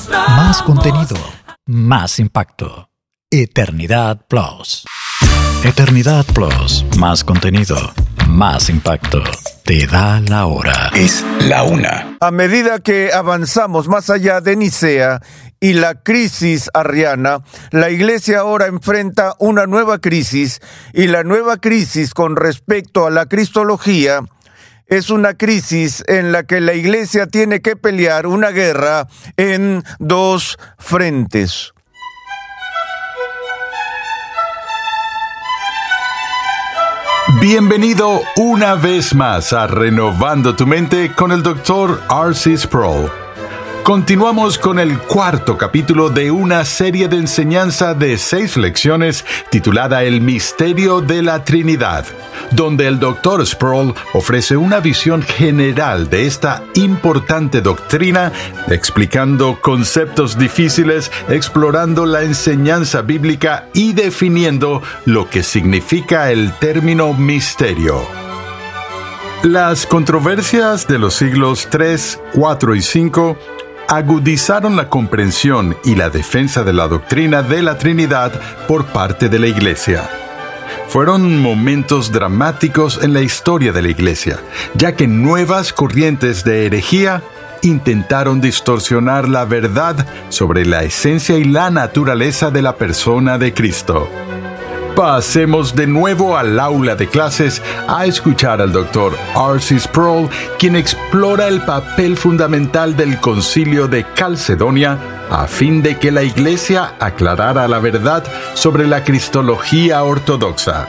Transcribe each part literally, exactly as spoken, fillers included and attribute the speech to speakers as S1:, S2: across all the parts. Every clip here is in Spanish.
S1: Más contenido, más impacto. Eternidad Plus. Eternidad Plus, más contenido, más impacto. Te da la hora.
S2: Es la una.
S3: A medida que avanzamos más allá de Nicea y la crisis arriana, la Iglesia ahora enfrenta una nueva crisis, y la nueva crisis con respecto a la cristología es una crisis en la que la Iglesia tiene que pelear una guerra en dos frentes.
S4: Bienvenido una vez más a Renovando tu Mente con el doctor R C Sproul. Continuamos con el cuarto capítulo de una serie de enseñanza de seis lecciones titulada El Misterio de la Trinidad, donde el doctor Sproul ofrece una visión general de esta importante doctrina, explicando conceptos difíciles, explorando la enseñanza bíblica y definiendo lo que significa el término misterio. Las controversias de los siglos tres, cuatro y cinco agudizaron la comprensión y la defensa de la doctrina de la Trinidad por parte de la Iglesia. Fueron momentos dramáticos en la historia de la Iglesia, ya que nuevas corrientes de herejía intentaron distorsionar la verdad sobre la esencia y la naturaleza de la persona de Cristo. Pasemos de nuevo al aula de clases a escuchar al doctor R C Sproul, quien explora el papel fundamental del Concilio de Calcedonia a fin de que la Iglesia aclarara la verdad sobre la cristología ortodoxa.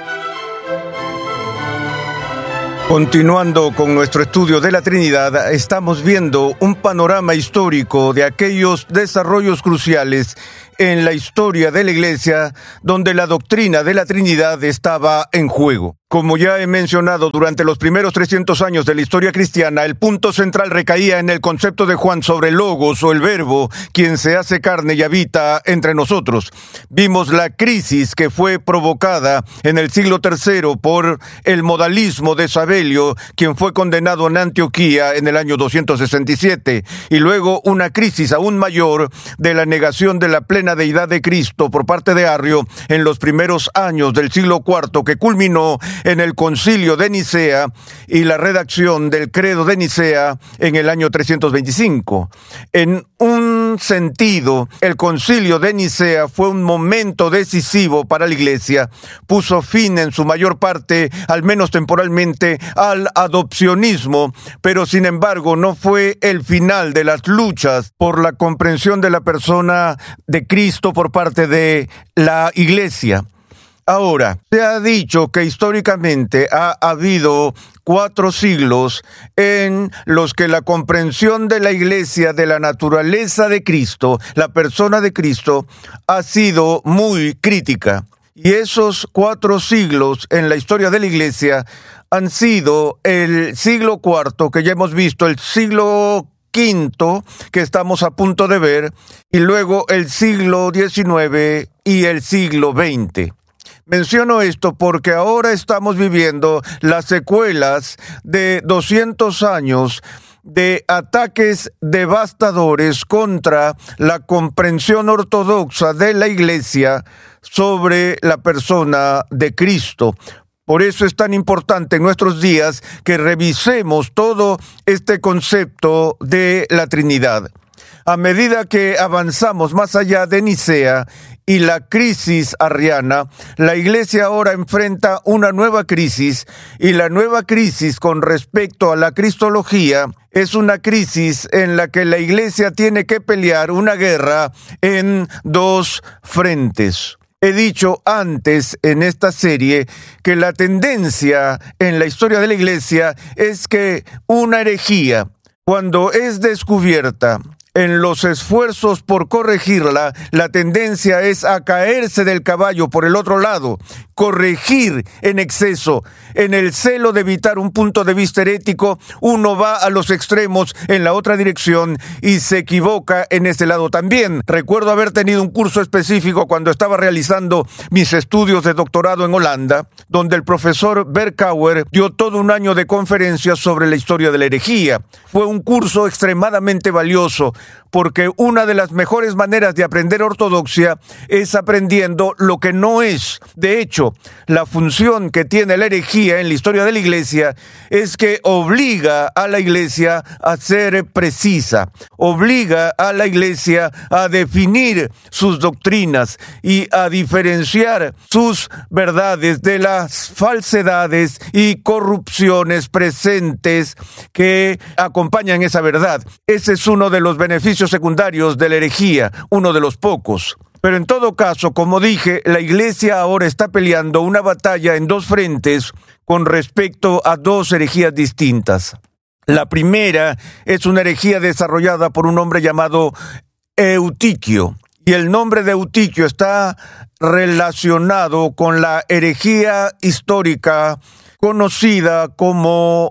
S3: Continuando con nuestro estudio de la Trinidad, estamos viendo un panorama histórico de aquellos desarrollos cruciales en la historia de la Iglesia donde la doctrina de la Trinidad estaba en juego. Como ya he mencionado, durante los primeros trescientos años de la historia cristiana, el punto central recaía en el concepto de Juan sobre el Logos o el Verbo, quien se hace carne y habita entre nosotros. Vimos la crisis que fue provocada en el siglo tercero por el modalismo de Sabelio, quien fue condenado en Antioquía en el año doscientos sesenta y siete, y luego una crisis aún mayor de la negación de la plena deidad de Cristo por parte de Arrio en los primeros años del siglo cuarto, que culminó en el Concilio de Nicea y la redacción del Credo de Nicea en el año trescientos veinticinco. En un sentido, el Concilio de Nicea fue un momento decisivo para la Iglesia. Puso fin en su mayor parte, al menos temporalmente, al adopcionismo, pero sin embargo no fue el final de las luchas por la comprensión de la persona de Cristo por parte de la Iglesia. Ahora, se ha dicho que históricamente ha habido cuatro siglos en los que la comprensión de la Iglesia de la naturaleza de Cristo, la persona de Cristo, ha sido muy crítica. Y esos cuatro siglos en la historia de la Iglesia han sido el siglo cuarto, que ya hemos visto, el siglo quinto, que estamos a punto de ver, y luego el siglo diecinueve y el siglo veinte. Menciono esto porque ahora estamos viviendo las secuelas de doscientos años de ataques devastadores contra la comprensión ortodoxa de la Iglesia sobre la persona de Cristo. Por eso es tan importante en nuestros días que revisemos todo este concepto de la Trinidad. A medida que avanzamos más allá de Nicea y la crisis arriana, la Iglesia ahora enfrenta una nueva crisis, y la nueva crisis con respecto a la cristología es una crisis en la que la Iglesia tiene que pelear una guerra en dos frentes. He dicho antes en esta serie que la tendencia en la historia de la Iglesia es que una herejía, cuando es descubierta, en los esfuerzos por corregirla, la tendencia es a caerse del caballo por el otro lado, corregir en exceso. En el celo de evitar un punto de vista herético, uno va a los extremos en la otra dirección y se equivoca en ese lado también. Recuerdo haber tenido un curso específico cuando estaba realizando mis estudios de doctorado en Holanda, donde el profesor Berkouwer dio todo un año de conferencias sobre la historia de la herejía. Fue un curso extremadamente valioso, porque una de las mejores maneras de aprender ortodoxia es aprendiendo lo que no es. De hecho, la función que tiene la herejía en la historia de la Iglesia es que obliga a la Iglesia a ser precisa, obliga a la Iglesia a definir sus doctrinas y a diferenciar sus verdades de las falsedades y corrupciones presentes que acompañan esa verdad. Ese es uno de los beneficios secundarios de la herejía, uno de los pocos. Pero en todo caso, como dije, la Iglesia ahora está peleando una batalla en dos frentes con respecto a dos herejías distintas. La primera es una herejía desarrollada por un hombre llamado Eutiquio. Y el nombre de Eutiquio está relacionado con la herejía histórica conocida como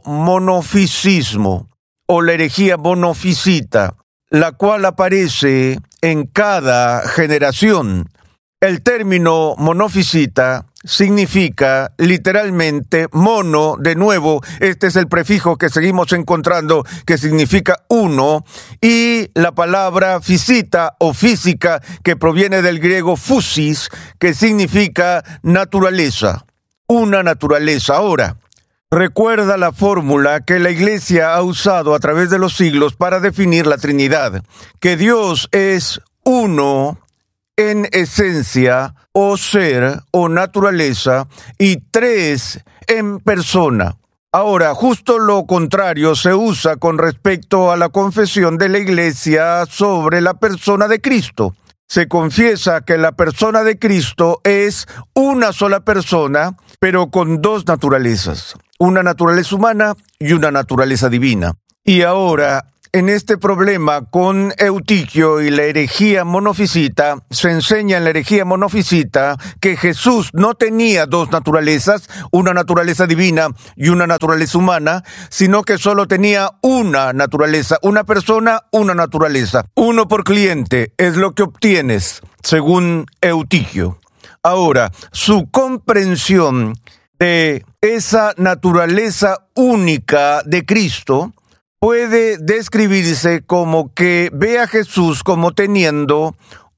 S3: monofisismo o la herejía monofisita, la cual aparece en cada generación. El término monofisita significa literalmente mono, de nuevo, este es el prefijo que seguimos encontrando que significa uno, y la palabra fisita o física que proviene del griego physis, que significa naturaleza, una naturaleza. Ahora, recuerda la fórmula que la Iglesia ha usado a través de los siglos para definir la Trinidad, que Dios es uno en esencia o ser o naturaleza y tres en persona. Ahora, justo lo contrario se usa con respecto a la confesión de la Iglesia sobre la persona de Cristo. Se confiesa que la persona de Cristo es una sola persona, pero con dos naturalezas, una naturaleza humana y una naturaleza divina. Y ahora, en este problema con Eutiquio y la herejía monofisita, se enseña en la herejía monofisita que Jesús no tenía dos naturalezas, una naturaleza divina y una naturaleza humana, sino que solo tenía una naturaleza, una persona, una naturaleza. Uno por cliente es lo que obtienes, según Eutiquio. Ahora, su comprensión de esa naturaleza única de Cristo puede describirse como que ve a Jesús como teniendo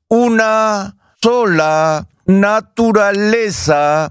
S3: una sola naturaleza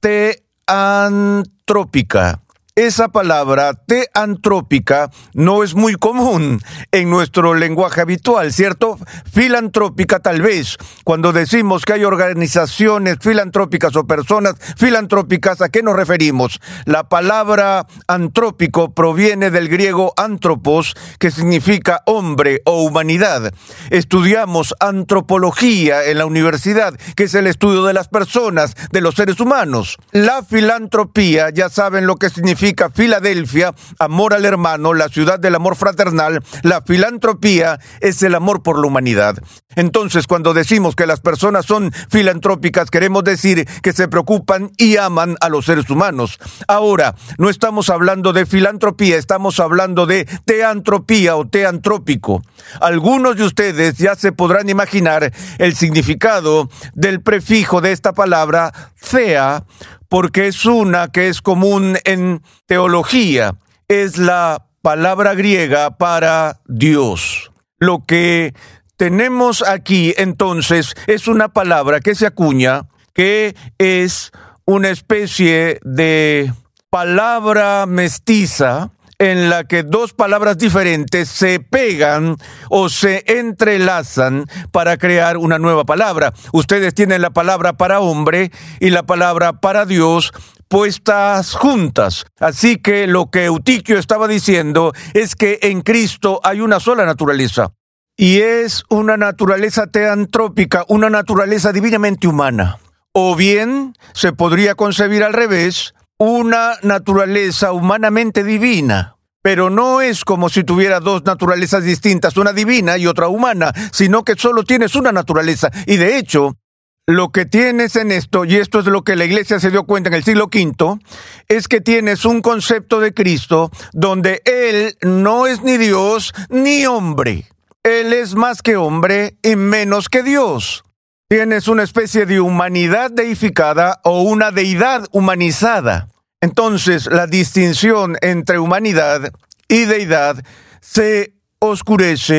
S3: teantrópica. Esa palabra teantrópica no es muy común en nuestro lenguaje habitual, ¿cierto? Filantrópica tal vez. Cuando decimos que hay organizaciones filantrópicas o personas filantrópicas, ¿a qué nos referimos? La palabra antrópico proviene del griego antropos, que significa hombre o humanidad. Estudiamos antropología en la universidad, que es el estudio de las personas, de los seres humanos. La filantropía, ya saben lo que significa Filadelfia, amor al hermano, la ciudad del amor fraternal. La filantropía es el amor por la humanidad. Entonces, cuando decimos que las personas son filantrópicas, queremos decir que se preocupan y aman a los seres humanos. Ahora, no estamos hablando de filantropía, estamos hablando de teantropía o teantrópico. Algunos de ustedes ya se podrán imaginar el significado del prefijo de esta palabra, thea, porque es una que es común en teología. Es la palabra griega para Dios. Lo que tenemos aquí, entonces, es una palabra que se acuña, que es una especie de palabra mestiza en la que dos palabras diferentes se pegan o se entrelazan para crear una nueva palabra. Ustedes tienen la palabra para hombre y la palabra para Dios puestas juntas. Así que lo que Eutiquio estaba diciendo es que en Cristo hay una sola naturaleza. Y es una naturaleza teantrópica, una naturaleza divinamente humana. O bien se podría concebir al revés, una naturaleza humanamente divina. Pero no es como si tuviera dos naturalezas distintas, una divina y otra humana, sino que solo tienes una naturaleza. Y de hecho, lo que tienes en esto, y esto es lo que la Iglesia se dio cuenta en el siglo quinto, es que tienes un concepto de Cristo donde Él no es ni Dios ni hombre. Él es más que hombre y menos que Dios. Tienes una especie de humanidad deificada o una deidad humanizada. Entonces, la distinción entre humanidad y deidad se oscurece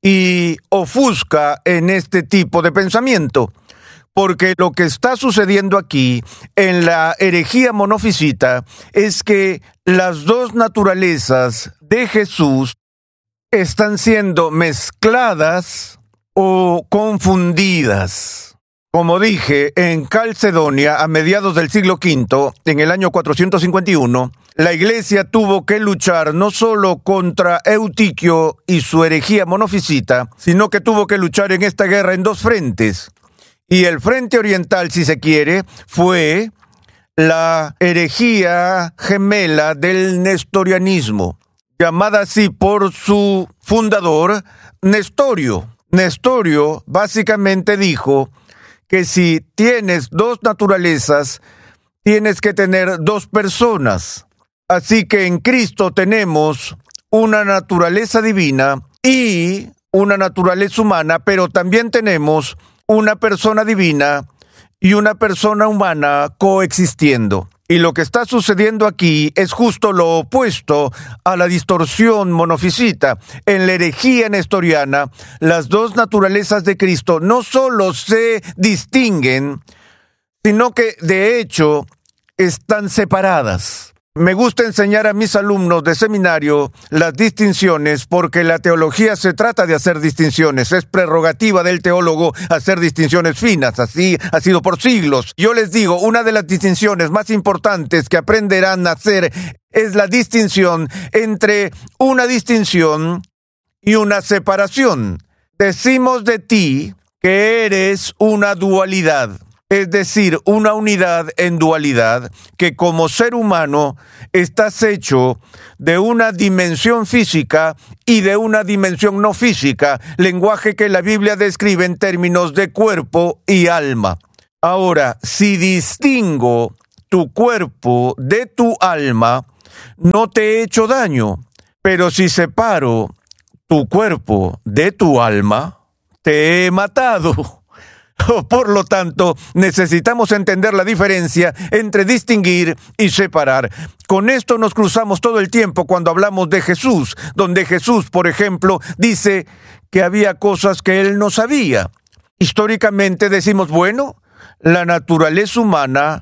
S3: y ofusca en este tipo de pensamiento. Porque lo que está sucediendo aquí en la herejía monofisita es que las dos naturalezas de Jesús están siendo mezcladas o confundidas. Como dije, en Calcedonia, a mediados del siglo quinto, en el año cuatrocientos cincuenta y uno, la Iglesia tuvo que luchar no solo contra Eutiquio y su herejía monofisita, sino que tuvo que luchar en esta guerra en dos frentes. Y el frente oriental, si se quiere, fue la herejía gemela del nestorianismo, llamada así por su fundador, Nestorio. Nestorio básicamente dijo que si tienes dos naturalezas, tienes que tener dos personas. Así que en Cristo tenemos una naturaleza divina y una naturaleza humana, pero también tenemos una persona divina y una persona humana coexistiendo. Y lo que está sucediendo aquí es justo lo opuesto a la distorsión monofisita. En la herejía nestoriana, las dos naturalezas de Cristo no solo se distinguen, sino que de hecho están separadas. Me gusta enseñar a mis alumnos de seminario las distinciones porque la teología se trata de hacer distinciones. Es prerrogativa del teólogo hacer distinciones finas. Así ha sido por siglos. Yo les digo, una de las distinciones más importantes que aprenderán a hacer es la distinción entre una distinción y una separación. Decimos de ti que eres una dualidad. Es decir, una unidad en dualidad, que como ser humano estás hecho de una dimensión física y de una dimensión no física, lenguaje que la Biblia describe en términos de cuerpo y alma. Ahora, si distingo tu cuerpo de tu alma, no te he hecho daño, pero si separo tu cuerpo de tu alma, te he matado. Por lo tanto, necesitamos entender la diferencia entre distinguir y separar. Con esto nos cruzamos todo el tiempo cuando hablamos de Jesús, donde Jesús, por ejemplo, dice que había cosas que él no sabía. Históricamente decimos, bueno, la naturaleza humana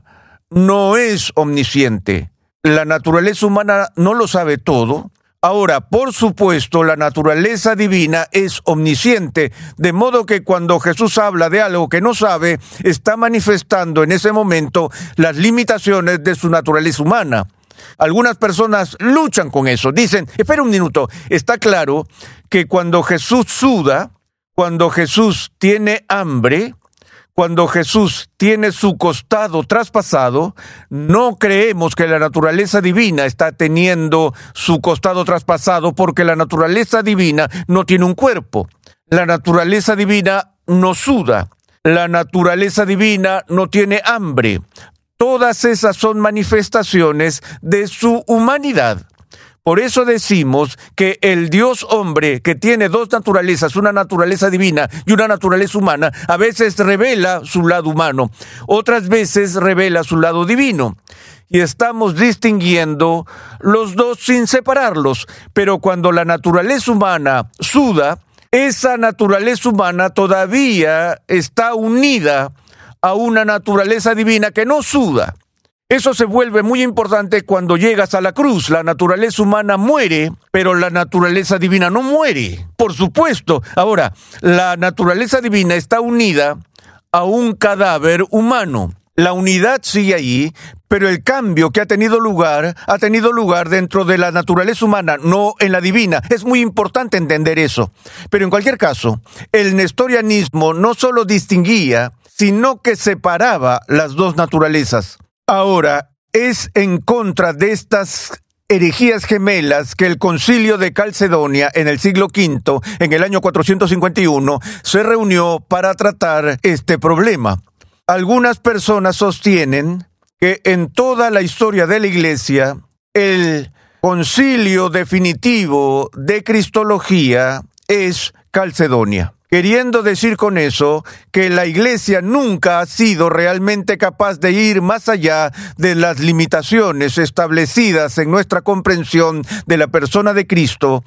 S3: no es omnisciente. La naturaleza humana no lo sabe todo. Ahora, por supuesto, la naturaleza divina es omnisciente, de modo que cuando Jesús habla de algo que no sabe, está manifestando en ese momento las limitaciones de su naturaleza humana. Algunas personas luchan con eso, dicen, espera un minuto, está claro que cuando Jesús suda, cuando Jesús tiene hambre, cuando Jesús tiene su costado traspasado, no creemos que la naturaleza divina está teniendo su costado traspasado porque la naturaleza divina no tiene un cuerpo. La naturaleza divina no suda. La naturaleza divina no tiene hambre. Todas esas son manifestaciones de su humanidad. Por eso decimos que el Dios hombre, que tiene dos naturalezas, una naturaleza divina y una naturaleza humana, a veces revela su lado humano, otras veces revela su lado divino. Y estamos distinguiendo los dos sin separarlos, pero cuando la naturaleza humana suda, esa naturaleza humana todavía está unida a una naturaleza divina que no suda. Eso se vuelve muy importante cuando llegas a la cruz. La naturaleza humana muere, pero la naturaleza divina no muere. Por supuesto. Ahora, la naturaleza divina está unida a un cadáver humano. La unidad sigue ahí, pero el cambio que ha tenido lugar, ha tenido lugar dentro de la naturaleza humana, no en la divina. Es muy importante entender eso. Pero en cualquier caso, el nestorianismo no solo distinguía, sino que separaba las dos naturalezas. Ahora, es en contra de estas herejías gemelas que el concilio de Calcedonia en el siglo quinto, en el año cuatrocientos cincuenta y uno, se reunió para tratar este problema. Algunas personas sostienen que en toda la historia de la Iglesia, el concilio definitivo de Cristología es Calcedonia. Queriendo decir con eso que la Iglesia nunca ha sido realmente capaz de ir más allá de las limitaciones establecidas en nuestra comprensión de la persona de Cristo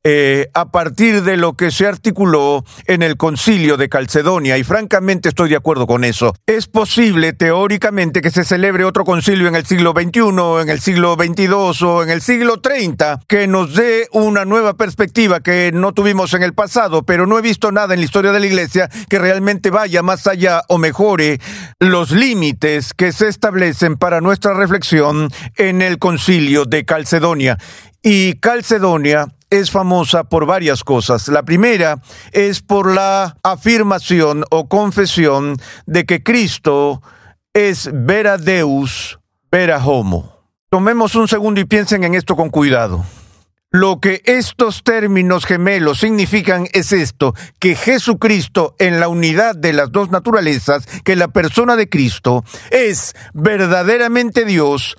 S3: eh, a partir de lo que se articuló en el Concilio de Calcedonia, y francamente estoy de acuerdo con eso. Es posible, teóricamente, que se celebre otro concilio en el siglo veintiuno, en el siglo veintidós o en el siglo treinta, que nos dé una nueva perspectiva que no tuvimos en el pasado, pero no he visto nada en la historia de la Iglesia que realmente vaya más allá o mejore los límites que se establecen para nuestra reflexión en el Concilio de Calcedonia. Y Calcedonia es famosa por varias cosas. La primera es por la afirmación o confesión de que Cristo es vera Deus, vera homo. Tomemos un segundo y piensen en esto con cuidado. Lo que estos términos gemelos significan es esto, que Jesucristo, en la unidad de las dos naturalezas, que la persona de Cristo es verdaderamente Dios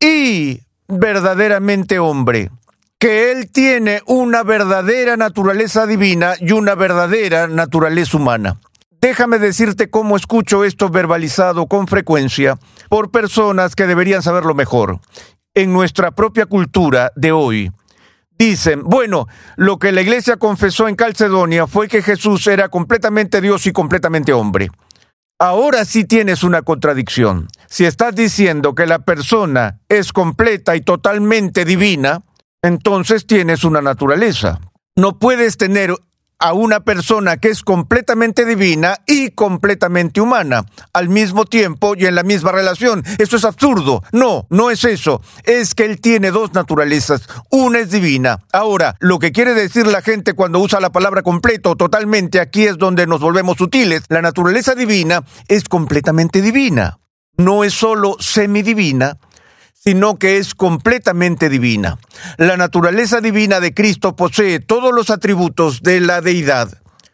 S3: y verdaderamente hombre, que Él tiene una verdadera naturaleza divina y una verdadera naturaleza humana. Déjame decirte cómo escucho esto verbalizado con frecuencia por personas que deberían saberlo mejor. En nuestra propia cultura de hoy, dicen, bueno, lo que la Iglesia confesó en Calcedonia fue que Jesús era completamente Dios y completamente hombre. Ahora sí tienes una contradicción. Si estás diciendo que la persona es completa y totalmente divina, entonces tienes una naturaleza. No puedes tener a una persona que es completamente divina y completamente humana al mismo tiempo y en la misma relación. Eso es absurdo. No, no es eso. Es que Él tiene dos naturalezas. Una es divina. Ahora, lo que quiere decir la gente cuando usa la palabra completo, totalmente, aquí es donde nos volvemos sutiles. La naturaleza divina es completamente divina. No es solo semidivina, sino que es completamente divina. La naturaleza divina de Cristo posee todos los atributos de la deidad.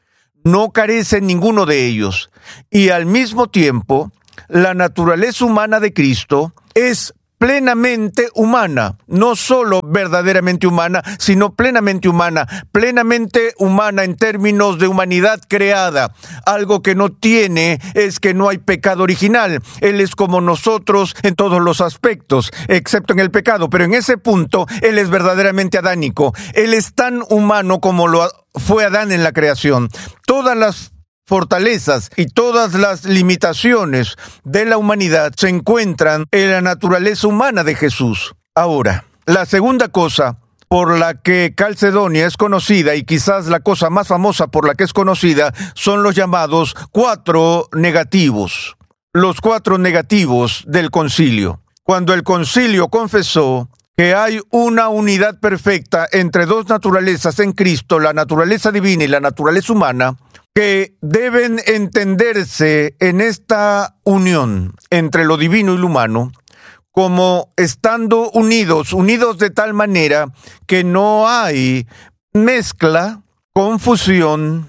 S3: No carece ninguno de ellos. Y al mismo tiempo, la naturaleza humana de Cristo es plenamente humana, no solo verdaderamente humana, sino plenamente humana, plenamente humana en términos de humanidad creada. Algo que no tiene es que no hay pecado original. Él es como nosotros en todos los aspectos, excepto en el pecado, pero en ese punto Él es verdaderamente adánico. Él es tan humano como lo fue Adán en la creación. Todas las fortalezas y todas las limitaciones de la humanidad se encuentran en la naturaleza humana de Jesús. Ahora, la segunda cosa por la que Calcedonia es conocida, y quizás la cosa más famosa por la que es conocida, son los llamados cuatro negativos. Los cuatro negativos del concilio. Cuando el concilio confesó que hay una unidad perfecta entre dos naturalezas en Cristo, la naturaleza divina y la naturaleza humana, que deben entenderse en esta unión entre lo divino y lo humano como estando unidos, unidos de tal manera que no hay mezcla, confusión,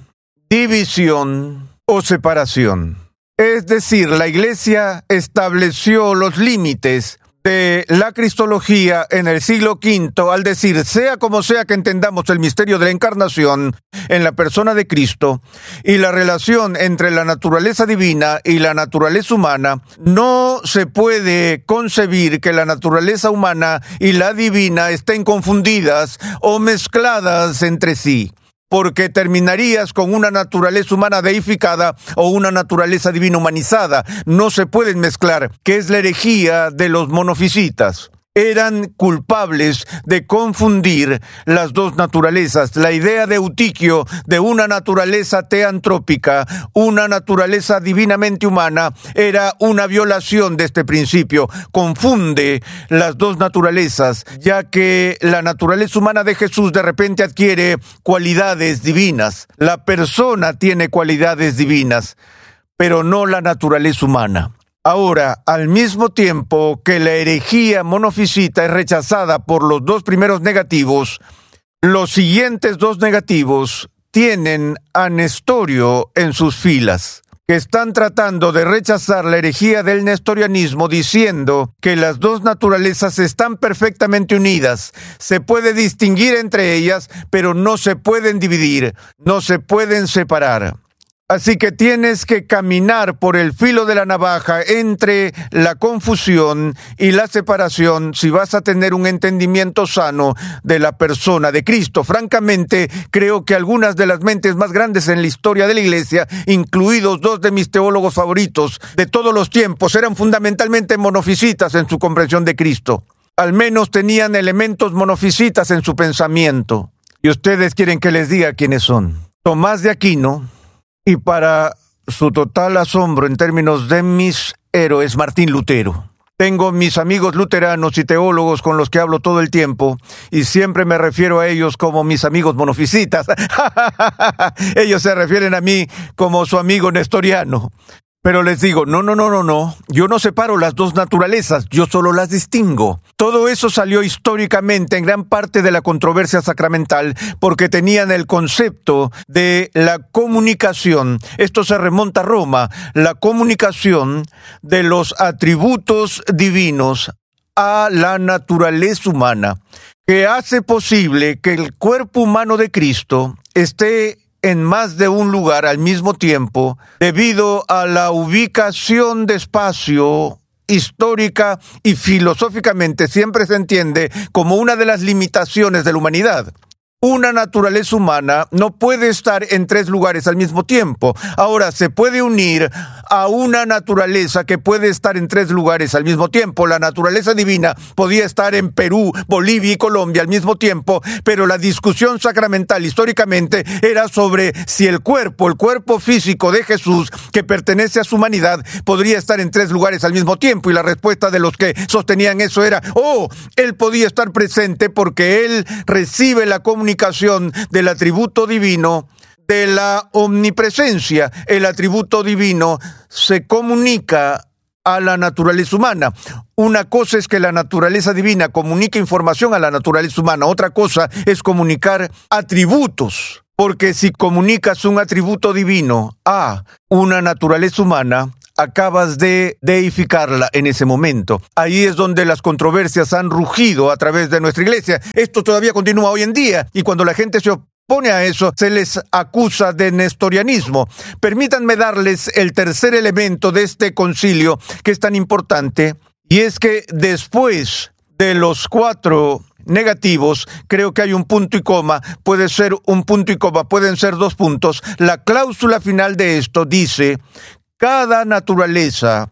S3: división o separación. Es decir, la Iglesia estableció los límites de la cristología en el siglo quinto al decir, sea como sea que entendamos el misterio de la encarnación en la persona de Cristo y la relación entre la naturaleza divina y la naturaleza humana, no se puede concebir que la naturaleza humana y la divina estén confundidas o mezcladas entre sí, porque terminarías con una naturaleza humana deificada o una naturaleza divina humanizada. No se pueden mezclar, que es la herejía de los monofisitas. Eran culpables de confundir las dos naturalezas. La idea de Eutiquio de una naturaleza teantrópica, una naturaleza divinamente humana, era una violación de este principio. Confunde las dos naturalezas, ya que la naturaleza humana de Jesús de repente adquiere cualidades divinas. La persona tiene cualidades divinas, pero no la naturaleza humana. Ahora, al mismo tiempo que la herejía monofisita es rechazada por los dos primeros negativos, los siguientes dos negativos tienen a Nestorio en sus filas, que están tratando de rechazar la herejía del nestorianismo diciendo que las dos naturalezas están perfectamente unidas. Se puede distinguir entre ellas, pero no se pueden dividir, no se pueden separar. Así que tienes que caminar por el filo de la navaja entre la confusión y la separación si vas a tener un entendimiento sano de la persona de Cristo. Francamente, creo que algunas de las mentes más grandes en la historia de la Iglesia, incluidos dos de mis teólogos favoritos de todos los tiempos, eran fundamentalmente monofisitas en su comprensión de Cristo. Al menos tenían elementos monofisitas en su pensamiento. Y ustedes quieren que les diga quiénes son. Tomás de Aquino, y para su total asombro en términos de mis héroes, Martín Lutero. Tengo mis amigos luteranos y teólogos con los que hablo todo el tiempo, y siempre me refiero a ellos como mis amigos monofisitas. Ellos se refieren a mí como su amigo nestoriano. Pero les digo, no, no, no, no, no, yo no separo las dos naturalezas, yo solo las distingo. Todo eso salió históricamente en gran parte de la controversia sacramental porque tenían el concepto de la comunicación. Esto se remonta a Roma, la comunicación de los atributos divinos a la naturaleza humana, que hace posible que el cuerpo humano de Cristo esté en más de un lugar al mismo tiempo, debido a la ubicación de espacio histórica y filosóficamente siempre se entiende como una de las limitaciones de la humanidad. Una naturaleza humana no puede estar en tres lugares al mismo tiempo. Ahora, se puede unir a una naturaleza que puede estar en tres lugares al mismo tiempo. La naturaleza divina podía estar en Perú, Bolivia y Colombia al mismo tiempo, pero la discusión sacramental históricamente era sobre si el cuerpo, el cuerpo físico de Jesús, que pertenece a su humanidad, podría estar en tres lugares al mismo tiempo. Y la respuesta de los que sostenían eso era, oh, él podía estar presente porque él recibe la comunicación del atributo divino de la omnipresencia. El atributo divino se comunica a la naturaleza humana. Una cosa es que la naturaleza divina comunique información a la naturaleza humana, otra cosa es comunicar atributos, porque si comunicas un atributo divino a una naturaleza humana, acabas de deificarla en ese momento. Ahí es donde las controversias han rugido a través de nuestra iglesia. Esto todavía continúa hoy en día, y cuando la gente se opone a eso, se les acusa de nestorianismo. Permítanme darles el tercer elemento de este concilio, que es tan importante, y es que después de los cuatro negativos, creo que hay un punto y coma, puede ser un punto y coma, pueden ser dos puntos. La cláusula final de esto dice: cada naturaleza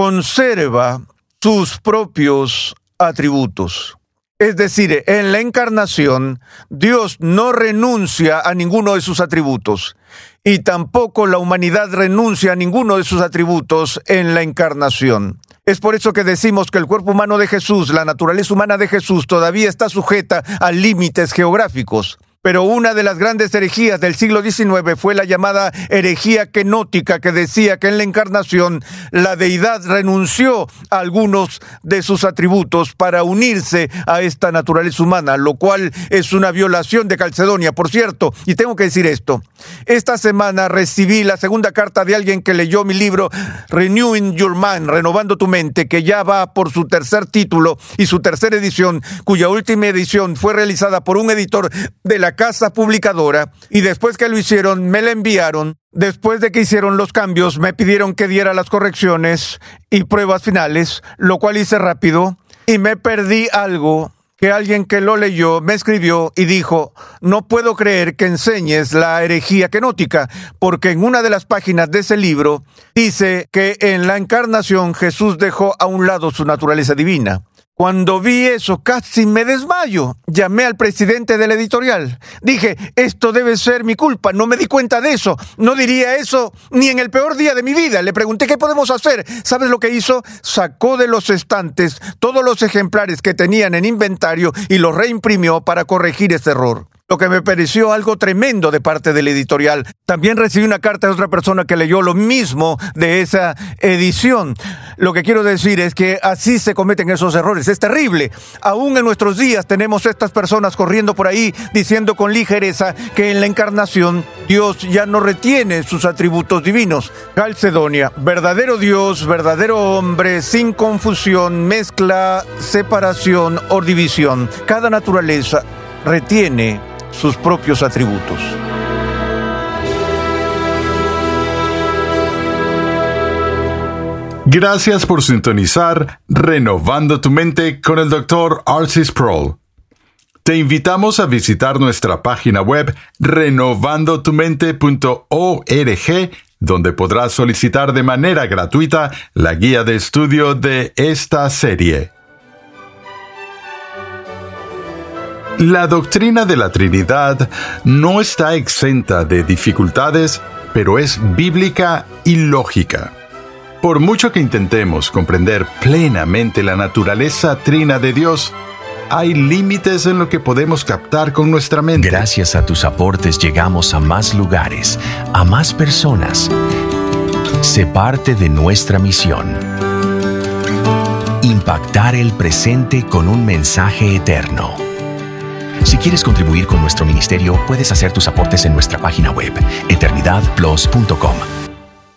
S3: conserva sus propios atributos. Es decir, en la encarnación, Dios no renuncia a ninguno de sus atributos, y tampoco la humanidad renuncia a ninguno de sus atributos en la encarnación. Es por eso que decimos que el cuerpo humano de Jesús, la naturaleza humana de Jesús, todavía está sujeta a límites geográficos. Pero una de las grandes herejías del siglo diecinueve fue la llamada herejía kenótica, que decía que en la encarnación la deidad renunció a algunos de sus atributos para unirse a esta naturaleza humana, lo cual es una violación de Calcedonia. Por cierto, y tengo que decir esto, esta semana recibí la segunda carta de alguien que leyó mi libro Renewing Your Mind, Renovando tu Mente, que ya va por su tercer título y su tercera edición, cuya última edición fue realizada por un editor de la casa publicadora, y después que lo hicieron me la enviaron. Después de que hicieron los cambios me pidieron que diera las correcciones y pruebas finales, lo cual hice rápido, y me perdí algo que alguien que lo leyó me escribió y dijo: no puedo creer que enseñes la herejía kenótica, porque en una de las páginas de ese libro dice que en la encarnación Jesús dejó a un lado su naturaleza divina. Cuando vi eso, casi me desmayo. Llamé al presidente de la editorial. Dije, esto debe ser mi culpa, no me di cuenta de eso. No diría eso ni en el peor día de mi vida. Le pregunté, ¿qué podemos hacer? ¿Sabes lo que hizo? Sacó de los estantes todos los ejemplares que tenían en inventario y los reimprimió para corregir ese error. Lo que me pareció algo tremendo de parte del editorial. También recibí una carta de otra persona que leyó lo mismo de esa edición. Lo que quiero decir es que así se cometen esos errores. Es terrible. Aún en nuestros días tenemos estas personas corriendo por ahí diciendo con ligereza que en la encarnación Dios ya no retiene sus atributos divinos. Calcedonia, verdadero Dios, verdadero hombre, sin confusión, mezcla, separación o división. Cada naturaleza retiene sus propios atributos.
S4: Gracias por sintonizar Renovando tu Mente con el doctor Arcis Sproul. Te invitamos a visitar nuestra página web renovando tu mente punto org, donde podrás solicitar de manera gratuita la guía de estudio de esta serie. La doctrina de la Trinidad no está exenta de dificultades, pero es bíblica y lógica. Por mucho que intentemos comprender plenamente la naturaleza trina de Dios, hay límites en lo que podemos captar con nuestra mente.
S2: Gracias a tus aportes llegamos a más lugares, a más personas. Sé parte de nuestra misión. Impactar el presente con un mensaje eterno. Si quieres contribuir con nuestro ministerio, puedes hacer tus aportes en nuestra página web, eternidad plus punto com.